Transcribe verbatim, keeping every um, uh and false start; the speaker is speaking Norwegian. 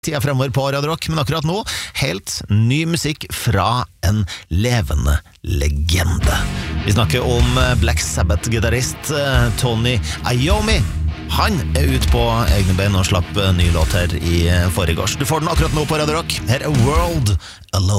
tida fremover på Radio Rock, men akkurat nå helt ny musikk fra en levende legende. Vi snakker om Black Sabbath-gitarist Tony Iommi. Han er ute på egne bein og slapp ny låt her i forrige års. Du får den akkurat nå på Radio Rock. Her er World Alone.